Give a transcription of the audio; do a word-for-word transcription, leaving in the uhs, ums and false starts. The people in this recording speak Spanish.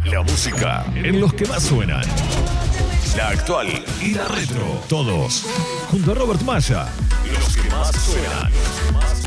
La música en los que más suenan. La actual y la retro. Todos junto a Robert Maya. Los que más suenan.